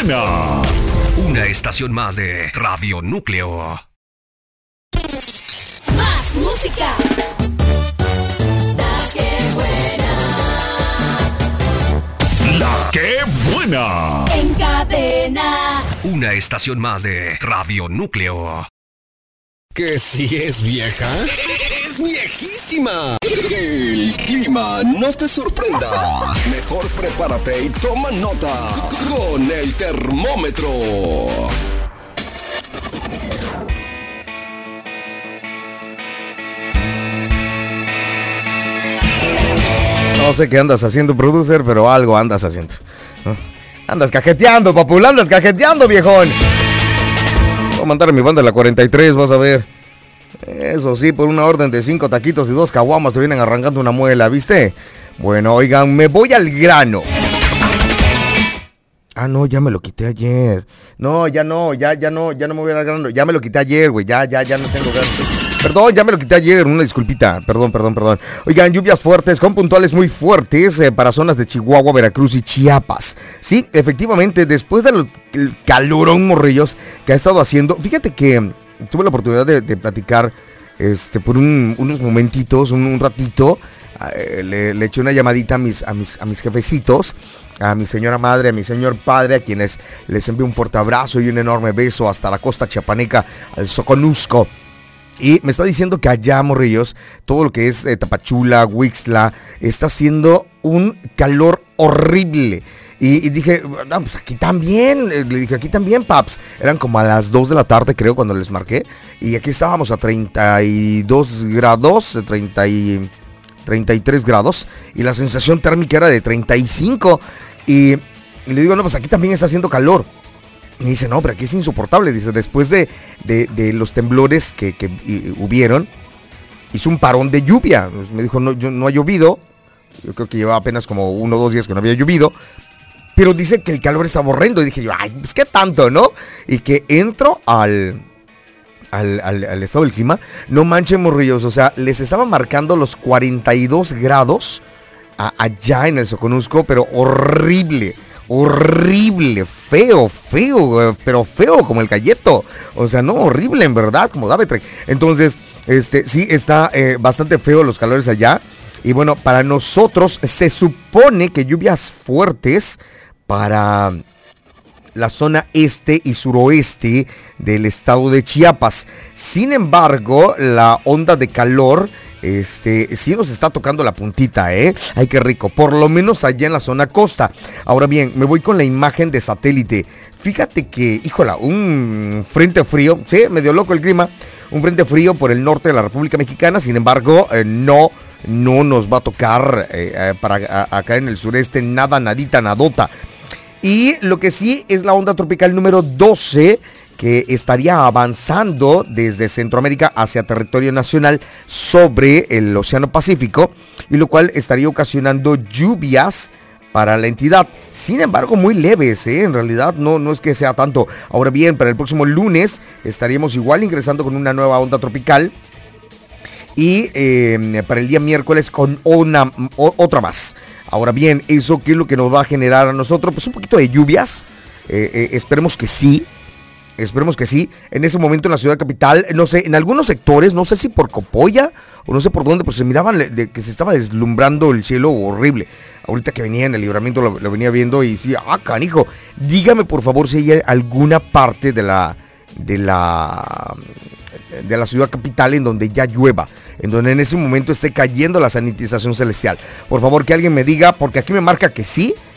buena! Una estación más de Radio Núcleo. Más música. La que buena. ¡La que buena! En cadena. Una estación más de Radio Núcleo. ¿Que si es vieja? ¡Es viejísima! Que el clima no te sorprenda. Mejor prepárate y toma nota con el termómetro. No sé qué andas haciendo, producer, pero algo andas haciendo, ¿no? Andas cajeteando, papul, andas cajeteando, viejón. Voy a mandar a mi banda de la 43, vas a ver. Eso sí, por una orden de 5 taquitos y 2 caguamas te vienen arrancando una muela, ¿viste? Bueno, oigan, me voy al grano. Ah, no, ya me lo quité ayer. No, ya no me voy al grano. Ya me lo quité ayer, güey, ya no tengo ganas. Perdón, ya me lo quité ayer, una disculpita, perdón. Oigan, lluvias fuertes con puntuales muy fuertes para zonas de Chihuahua, Veracruz y Chiapas. Sí, efectivamente, después del calorón, morrillos, que ha estado haciendo, fíjate que tuve la oportunidad de platicar por unos momentitos, un ratito, le eché una llamadita a mis jefecitos, a mi señora madre, a mi señor padre, a quienes les envío un fuerte abrazo y un enorme beso hasta la costa chiapaneca, al Soconusco. Y me está diciendo que allá, morrillos, todo lo que es Tapachula, Huixtla, está haciendo un calor horrible. Y dije, no, pues aquí también, le dije, aquí también, paps. Eran como a las 2 de la tarde, creo, cuando les marqué. Y aquí estábamos a 32 grados, 33 grados. Y la sensación térmica era de 35. Y le digo, no, pues aquí también está haciendo calor. Me dice, no, pero aquí es insoportable. Dice, después de los temblores que hubieron, hizo un parón de lluvia. Pues me dijo, no ha llovido. Yo creo que llevaba apenas como 1 o 2 días que no había llovido. Pero dice que el calor está horrendo. Y dije yo, ay, pues qué tanto, ¿no? Y que entro al estado del clima. No manchen, morrillos. O sea, les estaban marcando los 42 grados allá en el Soconusco. Pero horrible, feo, pero feo como el galleto. O sea, no, horrible en verdad, como Davetre. Entonces, sí, está bastante feo los calores allá. Y bueno, para nosotros se supone que lluvias fuertes para la zona este y suroeste del estado de Chiapas. Sin embargo, la onda de calor sí nos está tocando la puntita, ¿eh? Ay, qué rico, por lo menos allá en la zona costa. Ahora bien, me voy con la imagen de satélite. Fíjate que, híjola, un frente frío, sí, medio loco el clima, un frente frío por el norte de la República Mexicana. Sin embargo, no nos va a tocar para acá en el sureste nadota. Y lo que sí es la onda tropical número 12, que estaría avanzando desde Centroamérica hacia territorio nacional sobre el Océano Pacífico, y lo cual estaría ocasionando lluvias para la entidad. Sin embargo, muy leves, en realidad no es que sea tanto. Ahora bien, para el próximo lunes estaríamos igual ingresando con una nueva onda tropical. Y para el día miércoles con otra más. Ahora bien, ¿eso qué es lo que nos va a generar a nosotros? Pues un poquito de lluvias. Esperemos que sí. En ese momento en la ciudad capital, no sé, en algunos sectores, no sé si por Copolla o no sé por dónde, pues se miraban que se estaba deslumbrando el cielo horrible. Ahorita que venía en el Libramiento lo venía viendo y decía, canijo, dígame por favor si hay alguna parte de la ciudad capital en donde ya llueva, en donde en ese momento esté cayendo la sanitización celestial. Por favor, que alguien me diga, porque aquí me marca que sí,